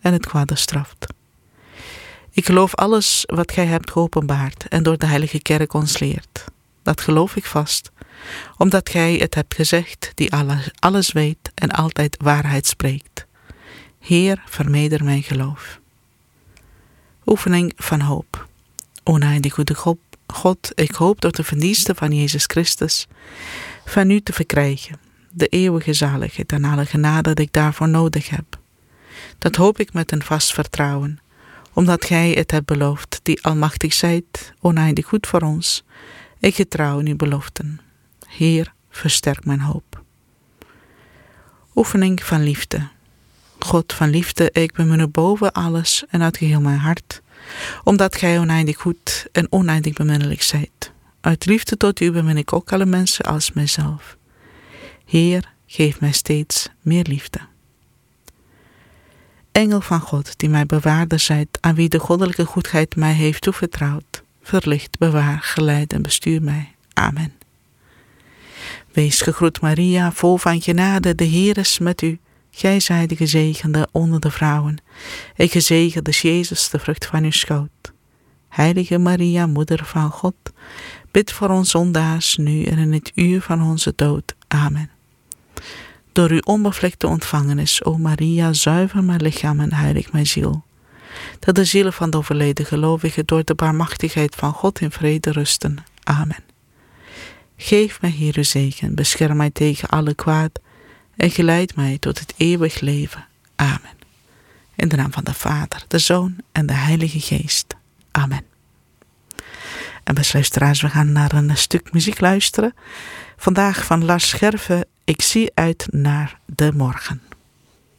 en het kwade straft. Ik geloof alles wat gij hebt geopenbaard en door de Heilige Kerk ons leert. Dat geloof ik vast, omdat gij het hebt gezegd, die alles weet en altijd waarheid spreekt. Heer, vermeeder mijn geloof. Oefening van hoop. Oneindig goede God, ik hoop door de verdiensten van Jezus Christus van u te verkrijgen, de eeuwige zaligheid en alle genade dat ik daarvoor nodig heb. Dat hoop ik met een vast vertrouwen, omdat gij het hebt beloofd, die almachtig zijt, oneindig goed voor ons. Ik getrouw in uw beloften. Heer, versterk mijn hoop. Oefening van liefde. God van liefde, ik bemin u boven alles en uit geheel mijn hart, omdat gij oneindig goed en oneindig beminnelijk zijt. Uit liefde tot u bemin ik ook alle mensen als mijzelf. Heer, geef mij steeds meer liefde. Engel van God, die mij bewaarder zijt, aan wie de goddelijke goedheid mij heeft toevertrouwd, verlicht, bewaar, geleid en bestuur mij. Amen. Wees gegroet Maria, vol van genade, de Heer is met u. Gij zijt de gezegende onder de vrouwen, en gezegend is Jezus, de vrucht van uw schoot. Heilige Maria, Moeder van God, bid voor ons zondaars, nu en in het uur van onze dood. Amen. Door uw onbevlekte ontvangenis, o Maria, zuiver mijn lichaam en heilig mijn ziel. Dat de zielen van de overleden gelovigen door de barmachtigheid van God in vrede rusten. Amen. Geef mij, Heer, uw zegen, bescherm mij tegen alle kwaad en geleid mij tot het eeuwig leven. Amen. In de naam van de Vader, de Zoon en de Heilige Geest. Amen. En beste luisteraars, we gaan naar een stuk muziek luisteren. Vandaag van Lars Scherven, Ik zie uit naar de morgen.